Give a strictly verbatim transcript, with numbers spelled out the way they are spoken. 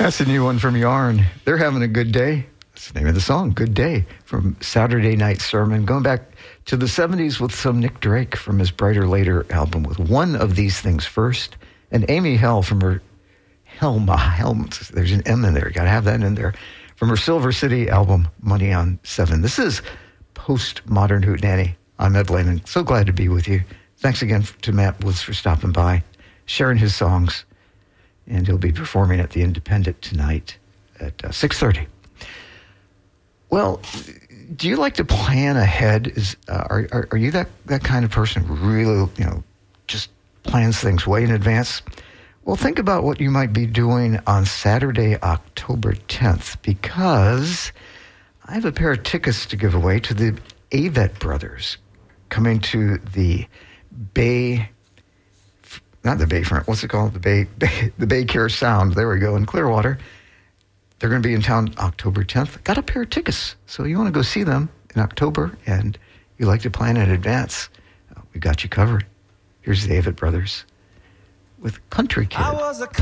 That's a new one from Yarn. They're having a good day. That's the name of the song, Good Day, from Saturday Night Sermon. Going back to the seventies with some Nick Drake from his Brighter Later album with One of These Things First. And Amy Hell from her Helma, Helm, there's an M in there. You got to have that in there. From her Silver City album, Money on Seven. This is Postmodern Hootenanny. I'm Ed Lehman. So glad to be with you. Thanks again to Matt Woods for stopping by, sharing his songs. And he'll be performing at the Independent tonight at uh, six thirty. Well, do you like to plan ahead? Is uh, are, are are you that, that kind of person who really, you know, just plans things way in advance? Well, think about what you might be doing on Saturday, October tenth, because I have a pair of tickets to give away to the Avett Brothers coming to the Bay, not the Bayfront, what's it called? The Bay, Bay the Baycare Sound. There we go, in Clearwater. They're going to be in town October tenth. Got a pair of tickets. So you want to go see them in October and you like to plan in advance. Uh, we got you covered. Here's the Avett Brothers with Country Kid. I was a